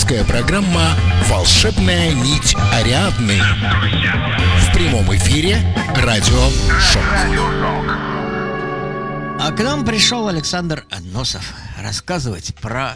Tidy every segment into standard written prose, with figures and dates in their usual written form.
Авторская программа «Волшебная нить Ариадны». В прямом эфире радио «Шок». А к нам пришел Александр Носов рассказывать про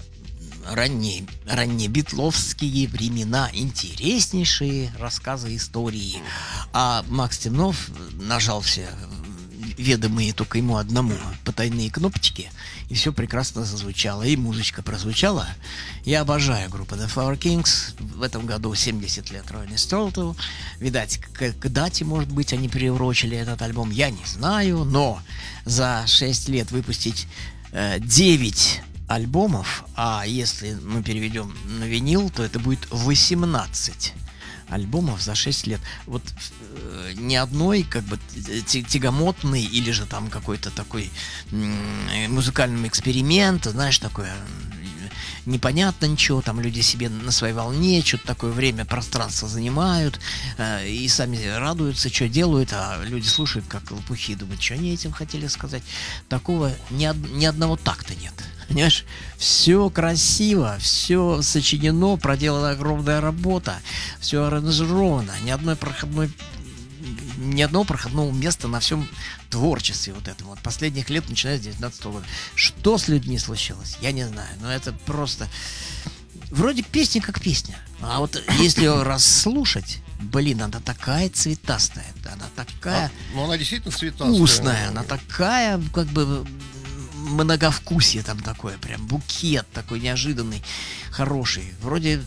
ранние битловские времена, интереснейшие рассказы истории. А Макс Темнов нажал все ведомые только ему одному потайные кнопочки, и все прекрасно зазвучало, и музычка прозвучала. Я обожаю группу The Flower Kings. В этом году 70 лет Ронни Столту. Видать, к дате, может быть, они приурочили этот альбом, я не знаю, но за 6 лет выпустить 9 альбомов, а если мы переведем на винил, то это будет 18 альбомов за 6 лет. Вот ни одной как бы тягомотный или же там какой-то такой музыкальный эксперимент, знаешь, такое непонятно ничего, там люди себе на своей волне, что-то такое время, пространство занимают, и сами радуются, что делают, а люди слушают как лопухи, думают, что они этим хотели сказать. Такого ни одного такта нет. Понимаешь, все красиво, все сочинено, проделана огромная работа, все аранжировано, ни одного проходного места на всем творчестве вот этом вот последних лет, начиная с 19 года. Что с людьми случилось, я не знаю, но это просто вроде песня как песня, а вот если ее расслушать, блин, она такая цветастая, она такая она действительно цветастая, вкусная, она такая как бы многовкусие там такое, прям букет такой неожиданный, хороший. Вроде,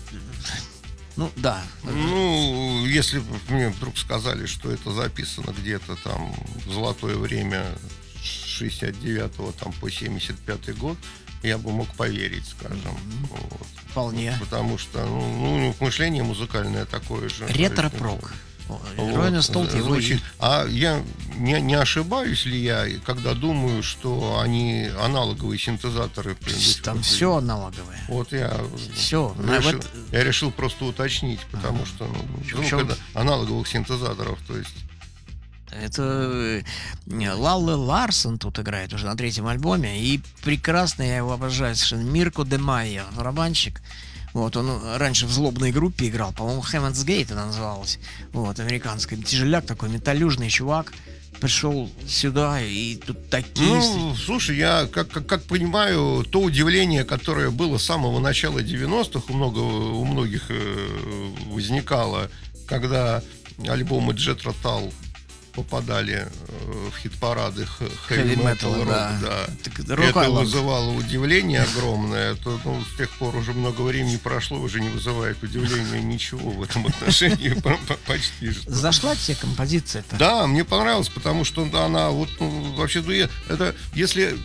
да. Если бы мне вдруг сказали, что это записано где-то там в золотое время с 69 там по 75 год, я бы мог поверить, скажем. Вот. Вполне. Потому что, мышление музыкальное такое же. Ретро-прок. Ронни Столт его звучит. А я не ошибаюсь ли я, когда думаю, что они аналоговые синтезаторы? Там все аналоговое. Вот я решил просто уточнить, потому что аналоговых синтезаторов, то есть. Это Лалле Ларсон тут играет уже на 3-м альбоме, и прекрасно, я его обожаю совершенно, Мирко де Майя, барабанщик. Вот, он раньше в злобной группе играл, по-моему, Heaven's Gate она называлась. Вот, американская. Тяжеляк такой, металлюжный чувак. Пришел сюда, и тут такие... Слушай, я как понимаю, то удивление, которое было с самого начала 90-х, у многих возникало, когда альбомы Jethro Tull попадали в хит-парады хэви метал, это вызывало удивление огромное. С тех пор уже много времени прошло, уже не вызывает удивления ничего в этом отношении почти что. Зашла тебе композиция-то? Да, мне понравилось, потому что она вообще, это если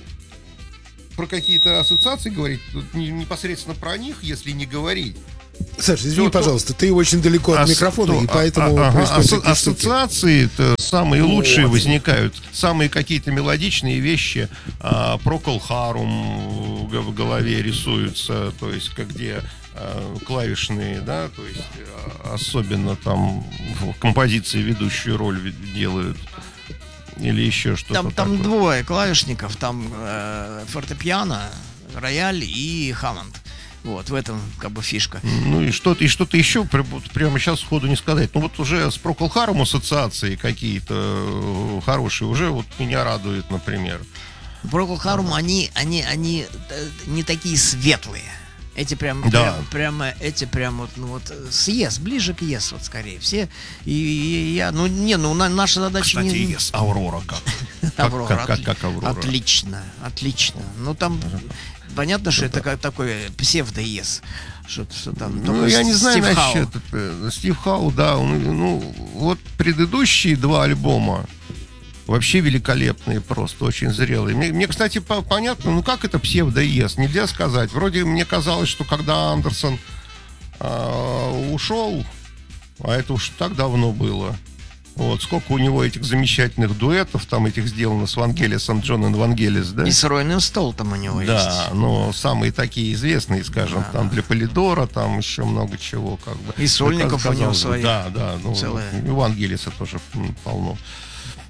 про какие-то ассоциации говорить, непосредственно про них, если не говорить. Саша, извини, пожалуйста, ты очень далеко от микрофона, и поэтому ассоциации-то самые лучшие возникают, самые какие-то мелодичные вещи. Procol Harum в голове рисуются, то есть где клавишные, да, то есть особенно там в композиции ведущую роль делают. Или еще что-то там двое клавишников, там фортепиано, рояль и Хаммонд. Вот, в этом как бы фишка. И что-то еще прямо сейчас сходу не сказать. Уже с Procol Harum ассоциации какие-то хорошие уже меня радуют, например. Procol Harum, они не такие светлые. Эти прям с Yes, ближе к Yes, вот скорее. Все. Наша задача. Кстати, Yes, Аврора Аврора. Как Аврора. Отлично. Там понятно, что это как такой псевдо-Yes. Что там. Я не знаю насчет Стив Хау, да. Вот предыдущие 2 альбома вообще великолепные, просто очень зрелые. Мне, кстати, понятно, как это псевдо-Yes, нельзя сказать. Вроде мне казалось, что когда Андерсон ушел, а это уж так давно было, вот, сколько у него этих замечательных дуэтов, там этих сделано с Вангелисом, Джоном Вангелис, да? И с Ройным Столтом у него есть. Да, но самые такие известные, скажем, там для Полидора, там еще много чего, как бы. И сольников у него свои. Да, и Вангелиса тоже полно.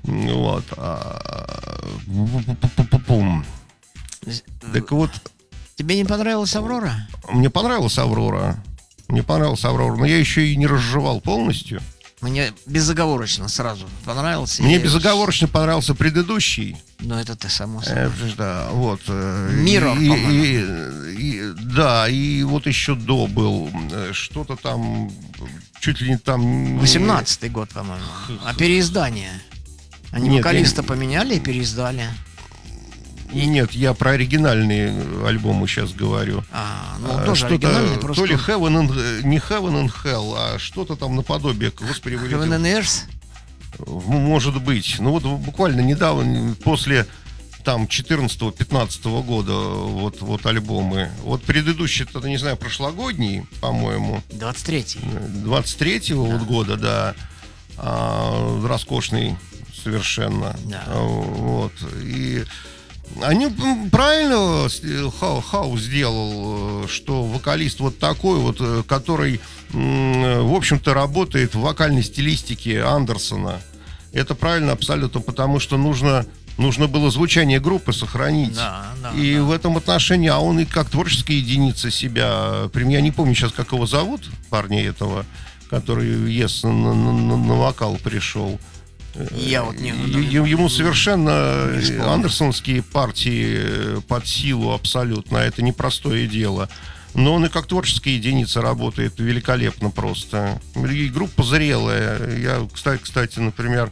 Вот. Так вот, Тебе не понравилась «Аврора»? Мне понравилась «Аврора». Но я еще и не разжевал полностью. Мне безоговорочно сразу понравился. Мне безоговорочно понравился предыдущий. Ну, это ты, само собой. Да, вот. Mirror, да, и вот еще до был что-то там, чуть ли не там... 18-й год, по-моему. А переиздание? Они Нет, вокалиста поменяли и переиздали. Нет, я про оригинальные альбомы сейчас говорю. Тоже оригинальный, просто... То ли не Heaven and Hell, а что-то там наподобие. Господи, Heaven and Earth? Может быть. Ну вот буквально недавно, после там 14-15 года вот альбомы. Вот предыдущий, это, не знаю, прошлогодний, по-моему. 23-го вот года, да. Роскошный совершенно. Да. Вот. И они правильно Хаус сделал, что вокалист вот такой вот, который, в общем-то, работает в вокальной стилистике Андерсона. Это правильно абсолютно, потому что нужно было звучание группы сохранить. И в этом отношении, а он и как творческая единица себя, я не помню сейчас, как его зовут, парня этого, который на вокал пришел. Я вот Ему совершенно андерсоновские партии под силу абсолютно. Это непростое дело. Но он и как творческая единица работает великолепно просто. И группа зрелая. Я, кстати, например,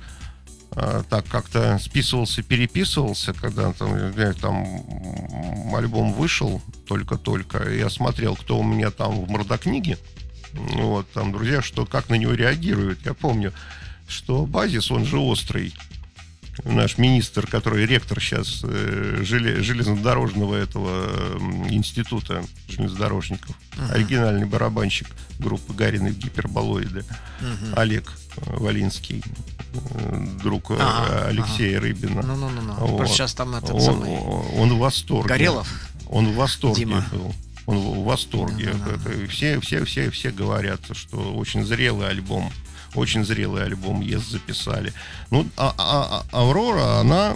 так как-то переписывался, когда там альбом вышел только-только. Я смотрел, кто у меня там в мордокниге. Вот, там, друзья, как на него реагируют. Я помню, что Базис, он же Острый, наш министр, который ректор сейчас железнодорожного этого института железнодорожников, оригинальный барабанщик группы Гарины Гиперболоиды, Олег Валинский, друг Алексея Рыбина. Вот. Просто сейчас там этот самый... Он в восторге. Горелов? Он в восторге Дима. был. Он в восторге. Все говорят, что очень зрелый альбом. Очень зрелый альбом Yes записали. Ну, Аврора, она,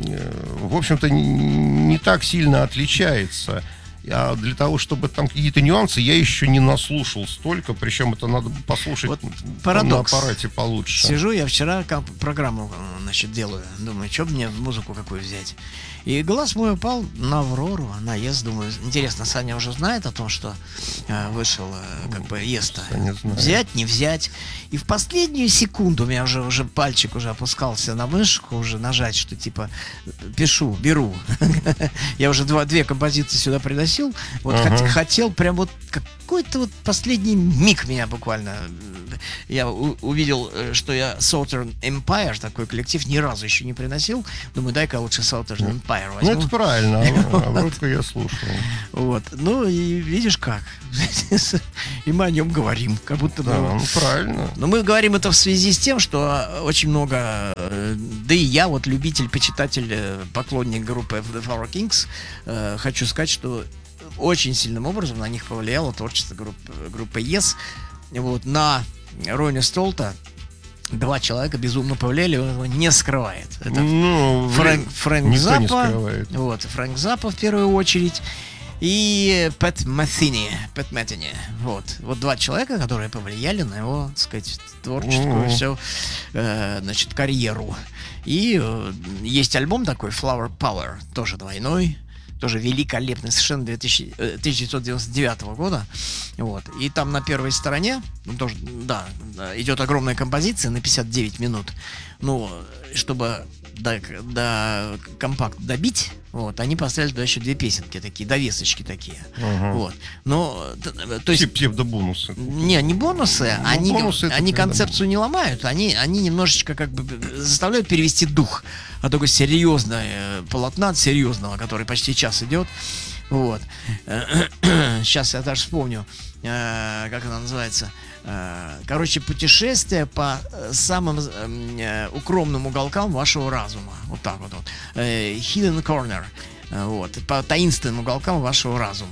в общем-то, не так сильно отличается. А для того, чтобы там какие-то нюансы, я еще не наслушал столько, причем это надо послушать вот парадокс. На аппарате получше. Сижу я вчера, программу, делаю, думаю, что мне музыку какую взять. И глаз мой упал на «Аврору», на «Yes», думаю, интересно, Саня уже знает о том, что вышел «Yes»-то? Взять, не взять. И в последнюю секунду у меня уже пальчик уже опускался на мышку, уже нажать, что типа пишу, беру. Я уже две композиции сюда приносил. Вот хотел прям вот какой-то вот последний миг меня буквально. Я увидел, что я Southern Empire, такой коллектив, ни разу еще не приносил. Думаю, дай-ка лучше Southern Empire возьму. Ну, это правильно, Аврорку я слушал. Вот, ну и видишь как. И мы о нем говорим, как будто... Ну, правильно. Но мы говорим это в связи с тем, что очень много... Да и я, вот любитель, почитатель, поклонник группы The Four Kings, хочу сказать, что очень сильным образом на них повлияло творчество группы Yes. Вот, на Ронни Столта два человека безумно повлияли, он его не скрывает. Это Фрэнк Заппа, вот, Фрэнк Заппа в первую очередь, и Пэт Мэттини. Вот два человека, которые повлияли на его, так сказать, творческую всю, карьеру. И есть альбом такой Flower Power, тоже двойной, тоже великолепный, совершенно 1999 года. Вот. И там на первой стороне тоже, да, идет огромная композиция на 59 минут. Ну, чтобы до компакт добить, вот, они поставили туда еще две песенки такие, довесочки такие. Вот. Но, то есть... Псевдобонусы. Не бонусы, они концепцию не ломают, они немножечко как бы заставляют перевести дух от такой серьезной полотна, от серьезного, который почти час идет. Вот. Сейчас я даже вспомню, как она называется. Короче, путешествие по самым укромным уголкам вашего разума. Вот так вот. Hidden Corner. Вот. По таинственным уголкам вашего разума.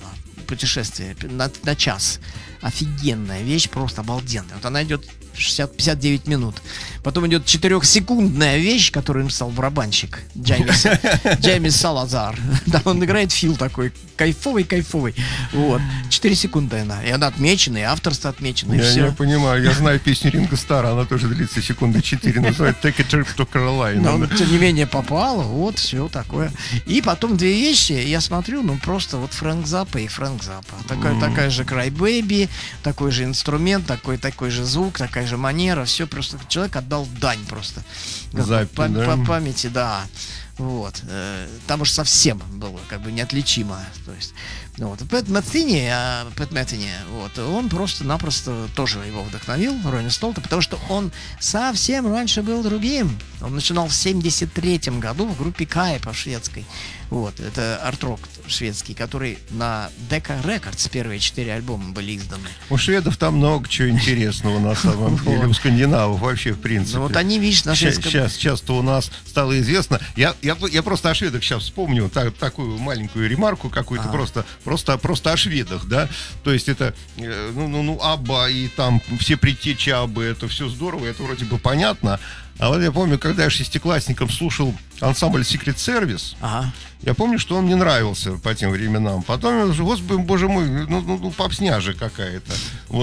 путешествие на час. Офигенная вещь, просто обалденная. Вот она идет 59 минут. Потом идет 4-секундная вещь, которую написал барабанщик Джеймис Салазар. Да, он играет фил такой, кайфовый. Вот. 4 секунды она. И она отмечена, и авторство отмечено, и Я все. не понимаю, я знаю песню Ринго Стара, она тоже длится секунды 4, называется Take a Trip to Carolina. Но он, тем не менее, попал, вот, все такое. И потом две вещи, я смотрю, ну, просто вот Фрэнк Заппа и Фрэнк Заппа. Такая же Cry Baby, такой же инструмент, такой же звук, такая же манера, все просто, человек отдал дань просто. Заппе, по да? памяти, да. Вот. Там уж совсем было как бы неотличимо. То есть, ну, вот. Пэт Мэттини, вот, он просто-напросто тоже его вдохновил, Ронни Столта, потому что он совсем раньше был другим. Он начинал в 73-м году в группе Кайпа шведской. Вот. Это арт-рок шведский, который на Decca Records первые 4 альбома были изданы. У шведов там много чего интересного на самом деле, у скандинавов вообще в принципе. Ну вот они, видишь, на шведском... Сейчас-то у нас стало известно. Я просто о шведах сейчас вспомню такую маленькую ремарку какую-то, просто о шведах, да. То есть это, Абба и там все предтечи Аббы, это все здорово, это вроде бы понятно. А вот я помню, когда я шестиклассником слушал ансамбль Secret Service, я помню, что он мне нравился по тем временам. Потом, господи, боже мой, попсня же какая-то.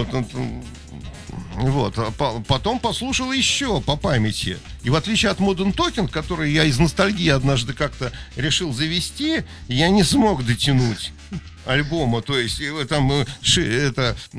Вот, потом послушал еще по памяти. И в отличие от Modern Talking, который я из ностальгии однажды как-то решил завести, я не смог дотянуть альбома, то есть там Шерри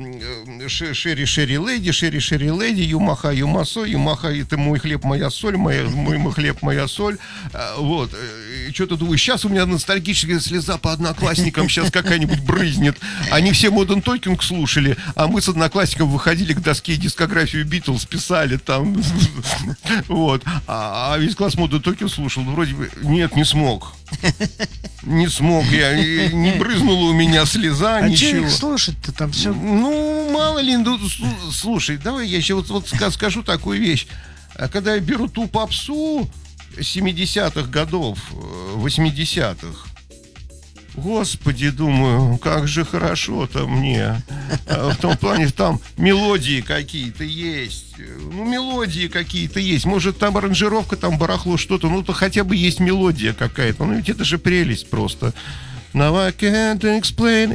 Леди, Юмаха, Юмасо, Юмаха, это мой хлеб, моя соль, мой хлеб, моя соль. Вот. И что-то думаю, сейчас у меня ностальгическая слеза по одноклассникам, сейчас какая-нибудь брызнет. Они все Modern Talking слушали, а мы с одноклассником выходили к доске дискографию Битлз, писали там. Вот. А весь класс Modern Talking слушал. Вроде бы, нет, не смог. Не смог я, не брызнула у меня слеза, ничего. А что их слушать-то там все? Ну, мало ли, слушай, давай я еще вот скажу такую вещь. Когда я беру ту попсу 70-х годов, 80-х, господи, думаю, как же хорошо-то мне. В том плане, там мелодии какие-то есть. Мелодии какие-то есть. Может, там аранжировка, там барахло что-то. То хотя бы есть мелодия какая-то. Ведь это же прелесть просто. Now I can't explain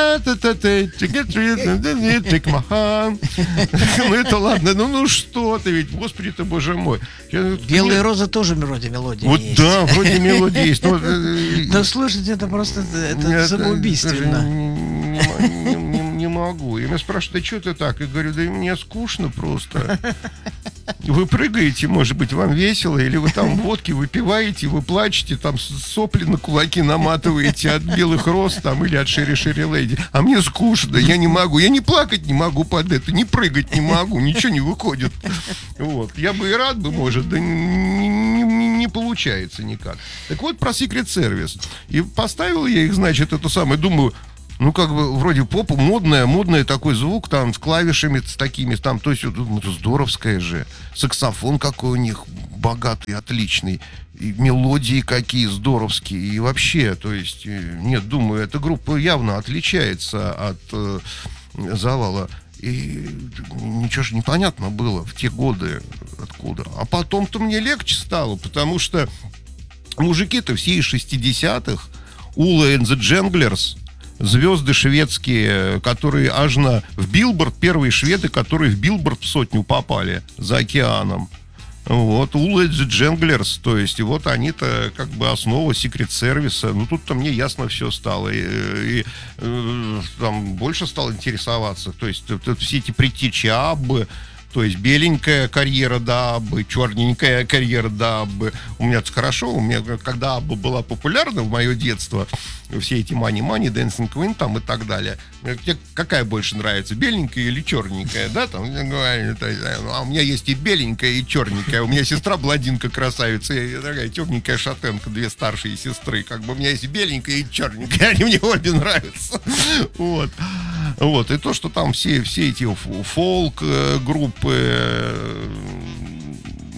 take my hand. Это ладно. Что ты ведь, господи ты, боже мой. Белые розы тоже вроде мелодии вот есть. Да, вроде мелодии есть. Но слушать это просто самоубийственно. Не могу. И меня спрашивают, а что ты так? Я говорю, да мне скучно просто. Вы прыгаете, может быть, вам весело, или вы там водки выпиваете, вы плачете, там сопли на кулаки наматываете от белых роз там, или от Шерри Леди. А мне скучно, я не могу. Я не плакать не могу под это, не прыгать не могу, ничего не выходит. Вот. Я бы и рад бы, может, да не получается никак. Так вот, про Secret Service. И поставил я их, значит, это самое, думаю, как бы вроде попу, модный такой звук, там, с клавишами с такими, там, то есть, это здоровское же. Саксофон какой у них богатый, отличный. И мелодии какие здоровские. И вообще, то есть, нет, думаю, эта группа явно отличается от завала. И ничего же непонятно было в те годы откуда. А потом-то мне легче стало, потому что мужики-то все из 60-х, Ула and the Janglers, звезды шведские, которые аж в Билборд, первые шведы, которые в Билборд в 100 попали за океаном. Вот, Ула и the Janglers, то есть, и вот они-то как бы основа Secret Service. Тут-то мне ясно все стало. И там больше стал интересоваться. То есть, все эти предтечи Аббы, то есть беленькая карьера до Аббы, черненькая карьера до Аббы. У меня это хорошо. У меня, когда Абба была популярна в мое детство, все эти Money, Dancing Queen там и так далее. Тебе какая больше нравится, беленькая или черненькая, да? Там, а у меня есть и беленькая, и черненькая. У меня сестра блондинка красавица, и такая темненькая шатенка, 2 старшие сестры. Как бы у меня есть и беленькая, и черненькая. Они мне обе нравятся. Вот. И то, что там все эти фолк-группы,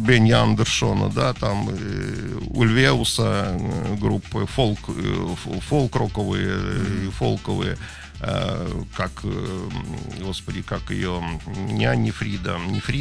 Бенни Андерсона, да, там Ульвеуса, группы фолк-роковые, фолковые, как, господи, как ее, не Фрида,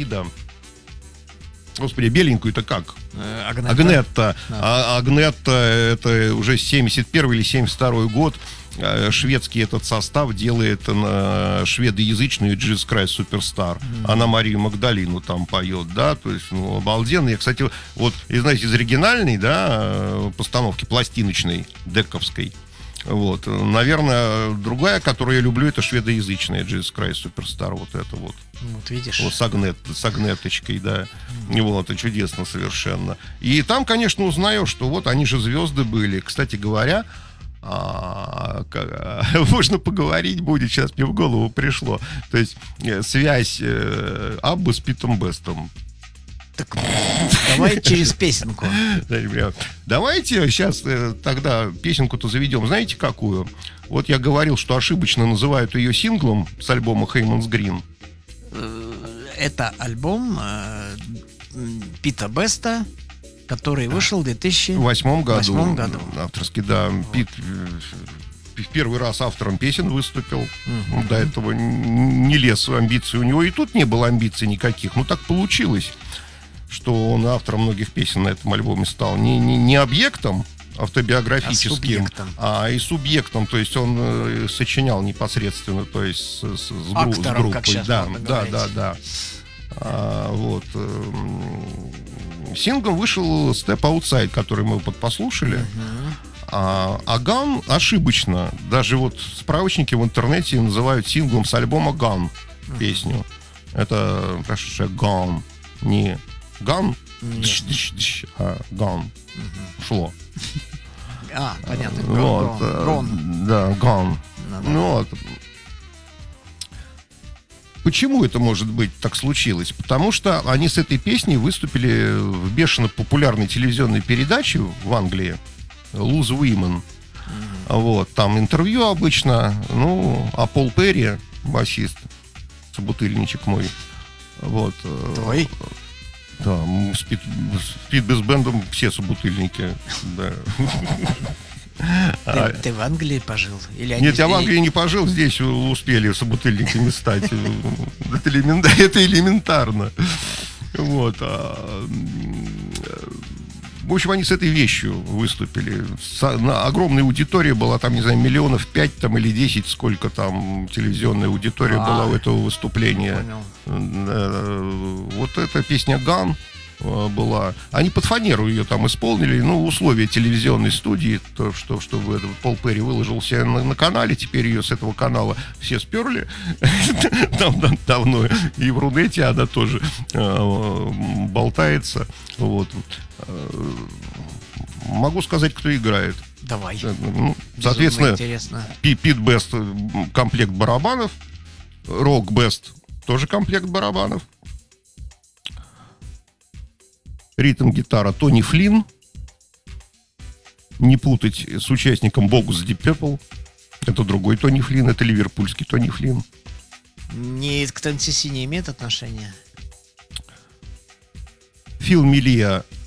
господи, беленькую-то как? Агнетта. Да. Агнетта, это уже 71 или 72 год. Шведский этот состав делает шведоязычную Jesus Christ Superstar. Она Марию Магдалину там поет, да, то есть, ну, обалденно. Я, кстати, вот, знаете, из оригинальной, да, постановки пластиночной, дековской, вот, наверное, другая, которую я люблю, это шведоязычная Jesus Christ Superstar, вот это вот. Вот видишь. Вот с агнеточкой, да. Вот, это чудесно совершенно. И там, конечно, узнаешь, что вот они же звезды были. Кстати говоря, можно поговорить будет, сейчас мне в голову пришло. То есть связь Аббы с Питом Бестом. Так, давай через песенку. Давайте сейчас тогда песенку-то заведем. Знаете, какую? Вот я говорил, что ошибочно называют ее синглом с альбома Хейманс Грин. Это альбом Пита Беста, который вышел в 2008 году. Авторский, да. Пит в первый раз автором песен выступил. До этого не лез в амбиции у него. И тут не было амбиций никаких. Ну, так получилось, что он автором многих песен на этом альбоме стал. Не объектом автобиографическим, и субъектом. То есть он сочинял непосредственно, то есть с группой. Как сейчас Да. Вот. Синглом вышел Step Outside, который мы послушали. А Ган ошибочно, даже вот справочники в интернете называют синглом с альбома Ган песню. Это, конечно, Ган, не Ган, а Ган. Шло. Понятно. Вот, Гон. да, Ган. Ну вот. Почему это, может быть, так случилось? Потому что они с этой песней выступили в бешено популярной телевизионной передаче в Англии «Lose Women». Вот, там интервью обычно, ну, а Пол Перри, басист, собутыльничек мой, вот. Твой? Да, с Пит Бэндом все собутыльники, да. Ты в Англии пожил? Нет, я в Англии не пожил, здесь успели собутыльниками стать. Это элементарно. Вот. В общем, они с этой вещью выступили. Огромная аудитория была, там, не знаю, 5 миллионов там, или 10, сколько там телевизионная аудитория была у этого выступления. Вот эта песня «Ган» была. Они под фанеру ее там исполнили. Ну, условия телевизионной студии, то, чтобы Пол Перри выложил себя на канале. Теперь ее с этого канала все сперли давно. И в Рунете она тоже болтается. Вот. Могу сказать, кто играет. Давай. Соответственно, Пит Бест комплект барабанов. Рок Бест тоже комплект барабанов. Ритм-гитара Тони Флинн. Не путать с участником Bogus Deep Purple. Это другой Тони Флинн, это ливерпульский Тони Флинн. Не к Теннесси не имеет отношения? Фил Милия